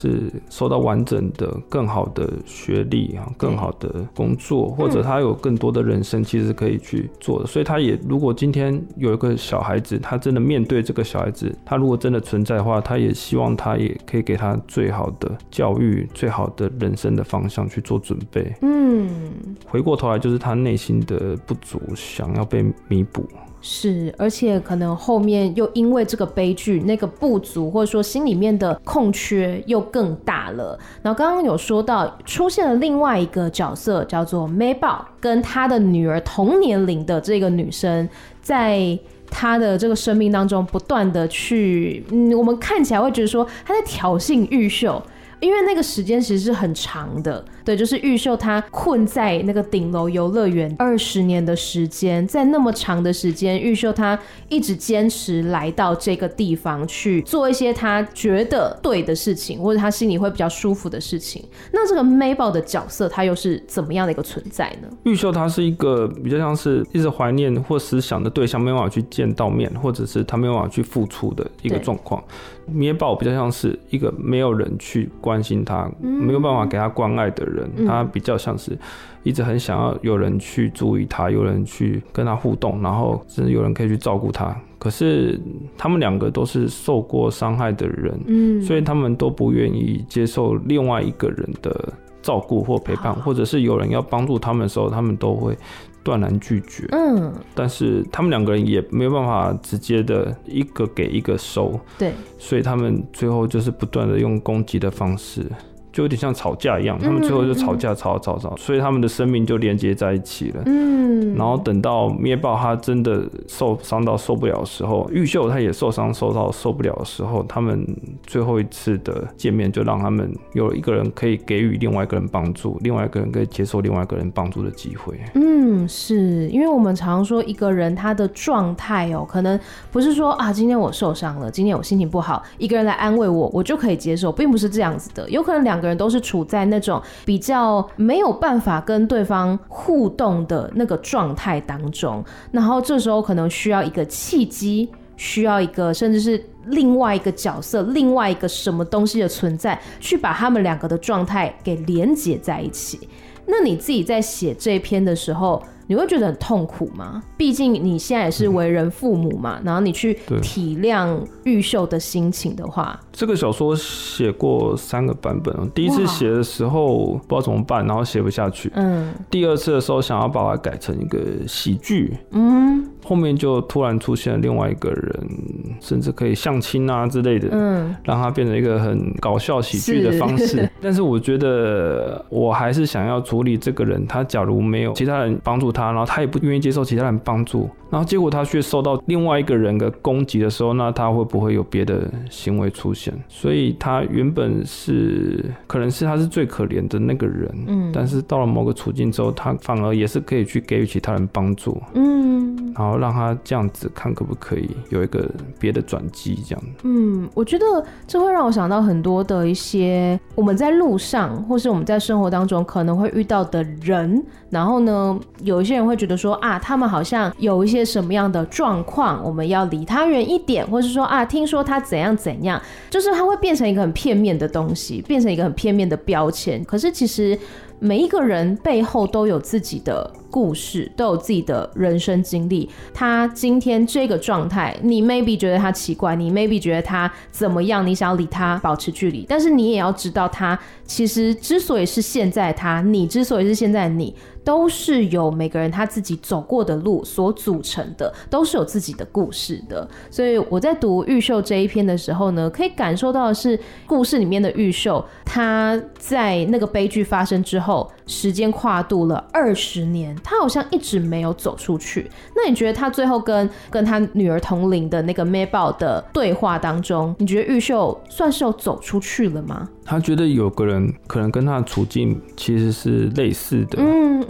是受到完整的更好的学历更好的工作，或者他有更多的人生其实可以去做的。所以他也如果今天有一个小孩子，他真的面对这个小孩子，他如果真的存在的话，他也希望他也可以给他最好的教育，最好的人生的方向去做准备。回过头来就是他内心的不足想要被弥补。 是，而且可能后面又因为这个悲剧，那个不足或者说心里面的空缺又更大了。然后刚刚有说到出现了另外一个角色叫做 Maybelle， 跟她的女儿同年龄的这个女生，在她的这个生命当中不断的去我们看起来会觉得说她在挑衅玉秀，因为那个时间其实是很长的。对，就是玉秀她困在那个顶楼游乐园20年的时间，在那么长的时间，玉秀她一直坚持来到这个地方去做一些她觉得对的事情，或者她心里会比较舒服的事情。那这个 Maybelle 的角色她又是怎么样的一个存在呢？ 玉秀她是一个比较像是一直怀念或思想的对象没有办法去见到面，或者是她没有办法去付出的一个状况。Maybelle 比较像是一个没有人去关心她，没有办法给她关爱的人，她比较像是一直很想要有人去注意她，有人去跟她互动，然后甚至有人可以去照顾她。可是他们两个都是受过伤害的人，所以他们都不愿意接受另外一个人的照顾或陪伴，或者是有人要帮助他们的时候，他们都会断然拒绝。但是他们两个人也没有办法直接的一个给一个收，对，所以他们最后就是不断的用攻击的方式，就有点像吵架一样，他们最后就吵架吵，所以他们的生命就连接在一起了。然后等到Maybelle他真的受伤到受不了的时候，玉秀他也受伤受到受不了的时候，他们最后一次的见面就让他们有一个人可以给予另外一个人帮助，另外一个人可以接受另外一个人帮助的机会。 是因为我们常说一个人他的状态可能不是说今天我受伤了，今天我心情不好，一个人来安慰我，我就可以接受，并不是这样子的。有可能两个人都是处在那种比较没有办法跟对方互动的那个状态当中，然后这时候可能需要一个契机，需要一个甚至是另外一个角色，另外一个什么东西的存在，去把他们两个的状态给连结在一起。那你自己在写这篇的时候，你会觉得很痛苦吗？毕竟你现在也是为人父母嘛，然后你去体谅玉秀的心情的话， 这个小说写过3个版本。第一次写的时候不知道怎么办，然后写不下去。第二次的时候想要把它改成一个喜剧。后面就突然出现了另外一个人，甚至可以相亲啊之类的，让它变成一个很搞笑喜剧的方式。但是我觉得我还是想要处理这个人，他假如没有其他人帮助他，然后他也不愿意接受其他人帮助，然后结果他却受到另外一个人的攻击的时候，那他会不会有别的行为出现？所以他原本是可能是他是最可怜的那个人，但是到了某个处境之后，他反而也是可以去给予其他人帮助。然后让他这样子看可不可以有一个别的转机这样。 我觉得这会让我想到很多的一些我们在路上或是我们在生活当中可能会遇到的人，然后呢有一些人会觉得说他们好像有一些什么样的状况，我们要离他远一点，或是说听说他怎样怎样，就是他会变成一个很片面的东西，变成一个很片面的标签。可是其实每一个人背后都有自己的故事，都有自己的人生经历。他今天这个状态，你 maybe 觉得他奇怪，你 maybe 觉得他怎么样，你想要离他保持距离，但是你也要知道他其实之所以是现在他，你之所以是现在你，都是有每个人他自己走过的路所组成的，都是有自己的故事的。所以我在读玉秀这一篇的时候呢，可以感受到的是故事里面的玉秀，他在那个悲剧发生之后，时间跨度了20年，他好像一直没有走出去。那你觉得他最后跟他女儿同龄的那个 Maybelle 的对话当中，你觉得玉秀算是有走出去了吗？ 他觉得有个人可能跟他的处境其实是类似的，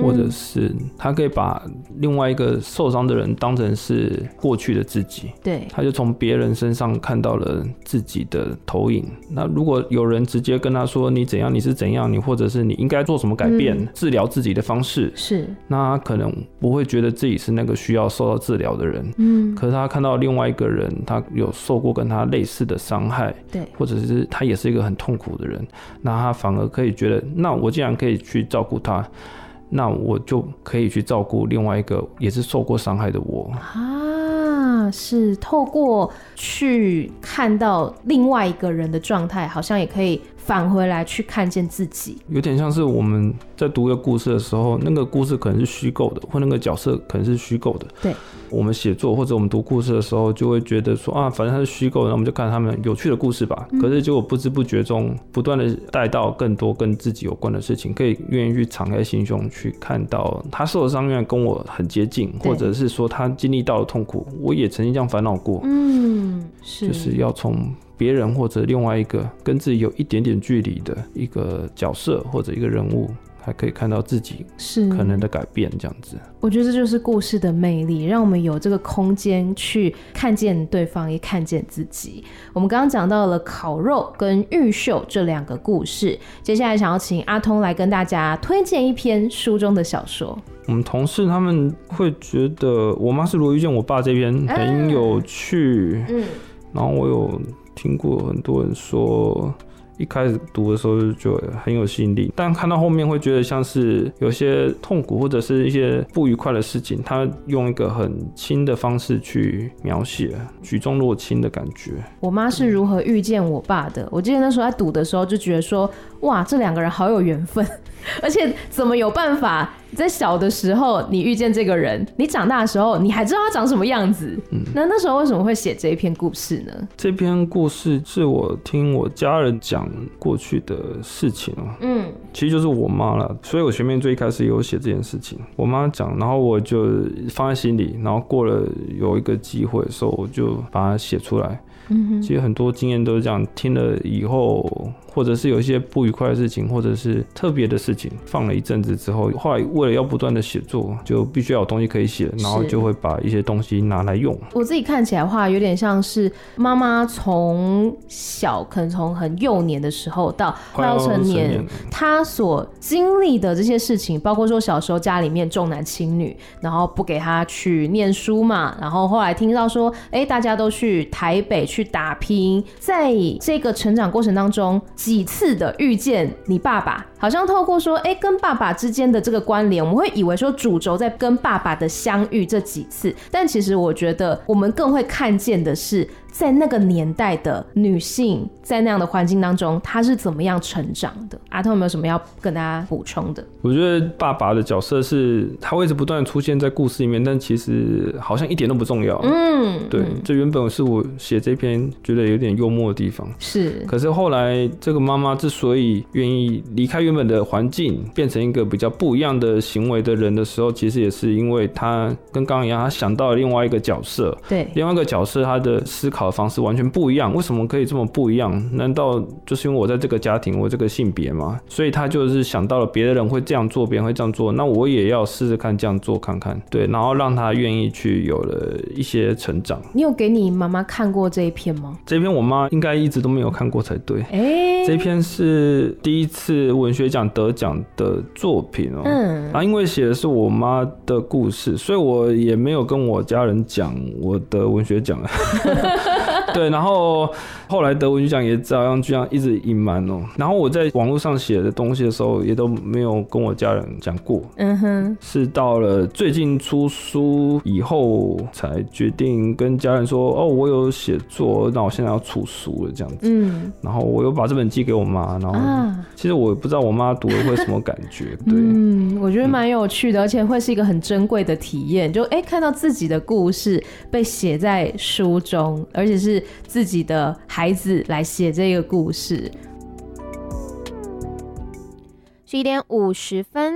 或者是他可以把另外一个受伤的人当成是过去的自己， 对， 他就从别人身上看到了自己的投影。那如果有人直接跟他说你怎样，你是怎样，你或者是你应该做什么改变，治疗自己的方式， 是， 那他可能不会觉得自己是那个需要受到治疗的人，可是他看到另外一个人，他有受过跟他类似的伤害， 对， 或者是他也是一个很痛苦的人，那他反而可以觉得，那我既然可以去照顾他，那我就可以去照顾另外一个也是受过伤害的我啊，是透过去看到另外一个人的状态，好像也可以返回来去看见自己， 有点像是我们在读一个故事的时候，那个故事可能是虚构的，或那个角色可能是虚构的。 对， 我们写作或者我们读故事的时候，就会觉得说啊，反正它是虚构的，那我们就看他们有趣的故事吧。可是结果不知不觉中，不断的带到更多跟自己有关的事情，可以愿意去敞开心胸去看到他受的伤原来跟我很接近，或者是说他经历到的痛苦，我也曾经这样烦恼过。 是， 就是要从别人或者另外一个跟自己有一点点距离的一个角色或者一个人物，还可以看到自己可能的改变，这样子。 我觉得这就是故事的魅力，让我们有这个空间去看见对方，也看见自己。我们刚刚讲到了烤肉跟玉秀这2个故事，接下来想要请阿通来跟大家推荐一篇书中的小说。 我们同事他们会觉得我妈是如何遇见我爸这篇很有趣，然后我有听过很多人说一开始读的时候就很有吸引力，但看到后面会觉得像是有些痛苦或者是一些不愉快的事情，他用一个很轻的方式去描写，举重若轻的感觉。 我妈是如何遇见我爸的？我记得那时候在读的时候就觉得说，哇，这2个人好有缘分，而且怎么有办法在小的时候你遇见这个人，你长大的时候你还知道他长什么样子？那时候为什么会写这一篇故事呢？ 这篇故事是我听我家人讲过去的事情其实就是我妈啦，所以我前面最一开始有写这件事情，我妈讲，然后我就放在心里，然后过了有一个机会的时候，我就把它写出来。其实很多经验都是这样，听了以后，或者是有一些不愉快的事情，或者是特别的事情，放了一阵子之后，后来为了要不断的写作，就必须要有东西可以写，然后就会把一些东西拿来用。 我自己看起来的话，有点像是妈妈从小，可能从很幼年的时候到快要成年，她所经历的这些事情，包括说小时候家里面重男轻女，然后不给她去念书嘛，然后后来听到说，大家都去台北去打拼，在这个成长过程当中，几次的遇见你爸爸，好像透过说，跟爸爸之间的这个关联，我们会以为说主轴在跟爸爸的相遇这几次，但其实我觉得我们更会看见的是，在那个年代的女性，在那样的环境当中，她是怎么样成长的？阿通有没有什么要跟大家补充的？ 我觉得爸爸的角色是他会一直不断的出现在故事里面，但其实好像一点都不重要。对，这原本是我写这篇觉得有点幽默的地方。 是， 可是后来这个妈妈之所以愿意离开原本的环境，变成一个比较不一样的行为的人的时候，其实也是因为她跟刚刚一样，她想到了另外一个角色。 对， 另外一个角色她的思考的方式完全不一样。为什么可以这么不一样？难道就是因为我在这个家庭，我这个性别吗？所以她就是想到了别的人会这样做，别人会这样做，那我也要试试看这样做看看。对，然后让她愿意去有了一些成长。 你有给你妈妈看过这一篇吗？ 这篇我妈应该一直都没有看过才对。这篇是第一次文学奖得奖的作品因为写的是我妈的故事，所以我也没有跟我家人讲我的文学奖对，然后后来得文学奖也照样这样一直隐瞒然后我在网络上写的东西的时候，也都没有跟我家人讲过。是到了最近出书以后，才决定跟家人说，我有写作，那我现在要出书了这样子。然后我又把这本寄给我妈，然后其实我也不知道我妈读了会什么感觉。对， 我觉得蛮有趣的，而且会是一个很珍贵的体验，就看到自己的故事被写在书中，而且是自己的孩子来写这个故事。 11:50，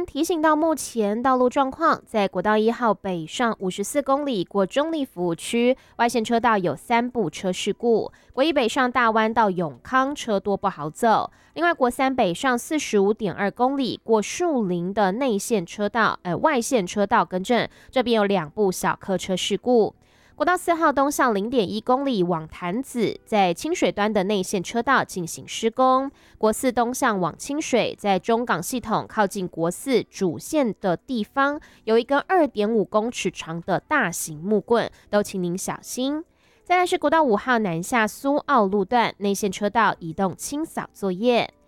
提醒到目前道路状况，在国道1号北上54公里过中立服务区外线车道有3部车事故，国1北上大湾到永康车多不好走。另外国3北上45.2公里过树林的内线车道外线车道更正，这边有2部小客车事故。国道4号东向0.1公里往潭子，在清水端的内线车道进行施工。国4东向往清水，在中港系统靠近国4主线的地方，有一根2.5公尺长的大型木棍，都请您小心。再来是国道5号南下苏澳路段内线车道移动清扫作业。